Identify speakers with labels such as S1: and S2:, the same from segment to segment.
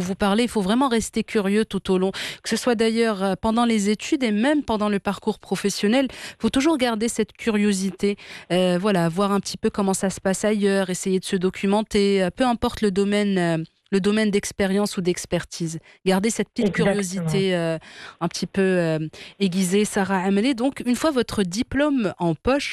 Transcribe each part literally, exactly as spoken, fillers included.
S1: vous parler. Il faut vraiment rester curieux tout au long, que ce soit d'ailleurs euh, pendant les études et même pendant le parcours professionnel. Il faut toujours garder cette curiosité, euh, voilà, voir un petit peu comment ça se passe ailleurs, essayer de se documenter, euh, peu importe le domaine. Euh, le domaine d'expérience ou d'expertise. Garder cette petite
S2: Exactement.
S1: curiosité euh, un petit peu euh, aiguisée, Sarah Ameli. Donc, une fois votre diplôme en poche,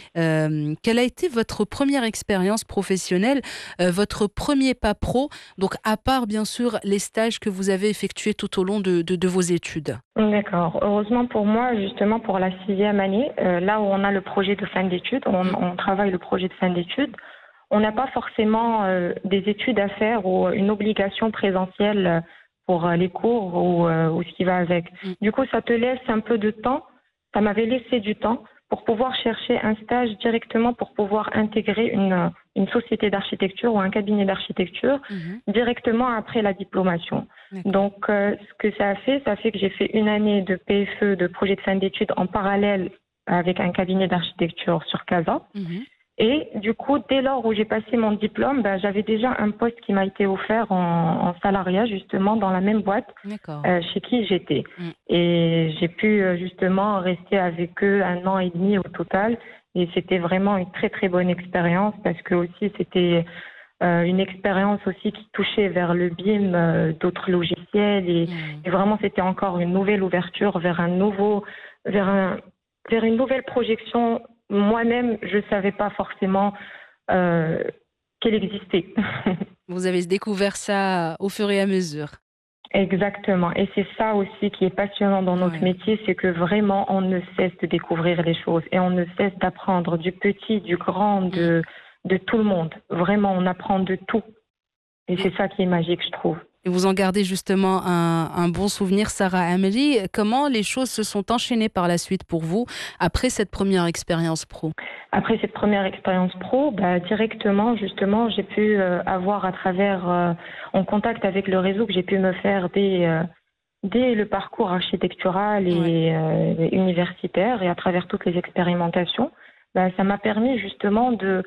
S1: euh, quelle a été votre première expérience professionnelle, euh, votre premier pas pro, donc à part bien sûr les stages que vous avez effectués tout au long de, de, de vos études?
S2: D'accord. Heureusement pour moi, justement pour la sixième année, euh, là où on a le projet de fin d'études, on,
S1: Mm.
S2: on travaille le projet de fin d'études, on n'a pas forcément euh, des études à faire ou une obligation présentielle euh, pour euh, les cours ou, euh, ou ce qui va avec.
S1: Mm.
S2: Du coup, ça te laisse un peu de temps. Ça m'avait laissé du temps pour pouvoir chercher un stage directement pour pouvoir intégrer une, euh, une société d'architecture ou un cabinet d'architecture
S1: Mhm.
S2: directement après la diplomation.
S1: D'accord.
S2: Donc, euh, ce que ça a fait, ça a fait que j'ai fait une année de P F E, de projet de fin d'études en parallèle avec un cabinet d'architecture sur Casa.
S1: Mhm.
S2: Et du coup, dès lors où j'ai passé mon diplôme, ben, j'avais déjà un poste qui m'a été offert en, en salariat, justement, dans la même boîte
S1: D'accord.
S2: euh, chez qui j'étais.
S1: Mm.
S2: Et j'ai pu euh, justement rester avec eux un an et demi au total. Et c'était vraiment une très très bonne expérience parce que aussi c'était euh, une expérience aussi qui touchait vers le B I M, euh, d'autres logiciels. Et,
S1: Mm.
S2: et vraiment, c'était encore une nouvelle ouverture vers un nouveau, vers un, vers une nouvelle projection. Moi-même, je ne savais pas forcément euh, qu'elle existait.
S1: Vous avez découvert ça au fur et à mesure.
S2: Exactement. Et c'est ça aussi qui est passionnant dans notre
S1: Ouais.
S2: métier, c'est que vraiment, on ne cesse de découvrir les choses et on ne cesse d'apprendre du petit, du grand,
S1: Mm.
S2: de, de tout le monde. Vraiment, on apprend de tout. Et c'est ça qui est magique, je trouve.
S1: Et vous en gardez justement un, un bon souvenir, Sarah Amélie. Comment les choses se sont enchaînées par la suite pour vous après cette première expérience pro?
S2: Après cette première expérience pro, bah, directement, justement, j'ai pu euh, avoir à travers, euh, en contact avec le réseau que j'ai pu me faire dès, euh, dès le parcours architectural
S1: Ouais.
S2: et euh, universitaire et à travers toutes les expérimentations, bah, ça m'a permis justement de,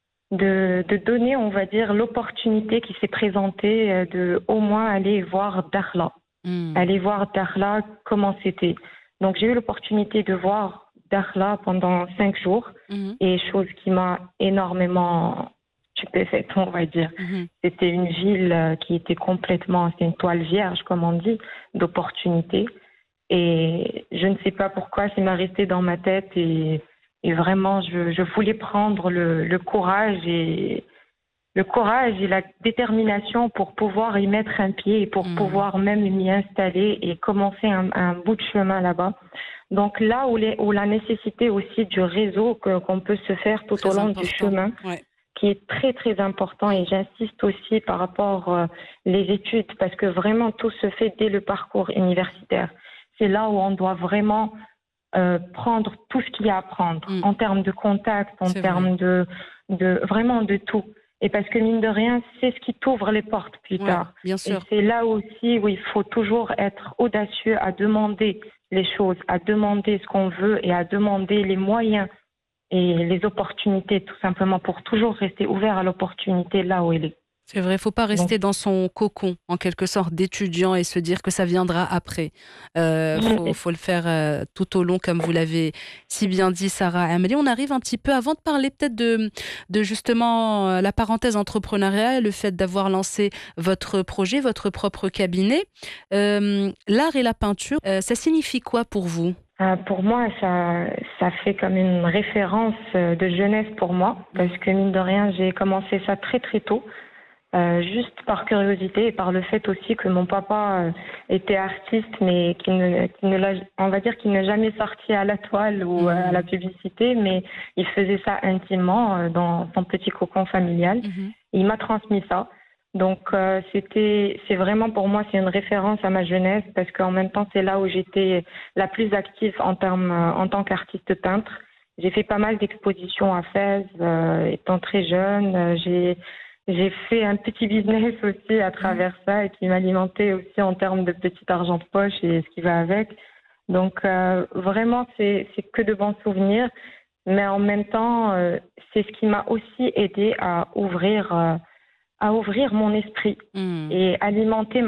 S2: de, de donner, on va dire, l'opportunité qui s'est présentée euh, de au moins aller voir Dakhla.
S1: Mm.
S2: Aller voir Dakhla comment c'était. Donc j'ai eu l'opportunité de voir Dakhla pendant cinq jours
S1: Mhm.
S2: et chose qui m'a énormément stupéfaite, on va dire.
S1: Mhm.
S2: C'était une ville euh, qui était complètement, c'est une toile vierge comme on dit, d'opportunités. Et je ne sais pas pourquoi, ça m'est resté dans ma tête et, et vraiment je, je voulais prendre le, le courage et le courage et la détermination pour pouvoir y mettre un pied et pour
S1: Mm.
S2: pouvoir même m'y installer et commencer un, un bout de chemin là-bas. Donc là où, les, où la nécessité aussi du réseau que, qu'on peut se faire tout au
S1: Très
S2: long du
S1: important.
S2: chemin,
S1: Ouais.
S2: qui est très très important et j'insiste aussi par rapport euh, les études parce que vraiment tout se fait dès le parcours universitaire. C'est là où on doit vraiment euh, prendre tout ce qu'il y a à prendre
S1: Mm.
S2: en termes de contact, en
S1: C'est vrai.
S2: termes de, de vraiment de tout. Et parce que mine de rien, c'est ce qui t'ouvre les portes plus
S1: Ouais,
S2: tard.
S1: bien
S2: Et
S1: sûr.
S2: c'est là aussi où il faut toujours être audacieux à demander les choses, à demander ce qu'on veut et à demander les moyens et les opportunités, tout simplement, pour toujours rester ouvert à l'opportunité là où elle est.
S1: C'est vrai, faut pas
S2: Donc,
S1: rester dans son cocon, en quelque sorte, d'étudiant et se dire que ça viendra après. Euh, faut, faut le faire euh, tout au long, comme vous l'avez si bien dit, Sarah Amélie. On arrive un petit peu, avant de parler peut-être de, de justement euh, la parenthèse entrepreneuriale, le fait d'avoir lancé votre projet, votre propre cabinet. Euh, l'art et la peinture, euh, ça signifie quoi pour vous?
S2: euh, pour moi, ça, ça fait comme une référence euh, de jeunesse pour moi, parce
S1: Mhm.
S2: que mine de rien, j'ai commencé ça très très tôt. Euh, juste par curiosité et par le fait aussi que mon papa euh, était artiste, mais qui ne, qui ne l'a, on va dire qu'il n'est jamais sorti à la toile ou euh, à la
S1: Mhm.
S2: publicité, mais il faisait ça intimement euh, dans son petit cocon familial.
S1: Mhm.
S2: Et il m'a transmis ça. Donc euh, c'était, c'est vraiment pour moi c'est une référence à ma jeunesse parce qu'en même temps c'est là où j'étais la plus active en termes euh, en tant qu'artiste peintre. J'ai fait pas mal d'expositions à Fès euh, étant très jeune. Euh, j'ai j'ai fait un petit business aussi à
S1: Mhm.
S2: travers ça et qui m'alimentait aussi en termes de petit argent de poche et ce qui va avec. Donc euh, vraiment, c'est, c'est que de bons souvenirs, mais en même temps, euh, c'est ce qui m'a aussi aidé à ouvrir, euh, à ouvrir mon esprit
S1: Mhm.
S2: et alimenter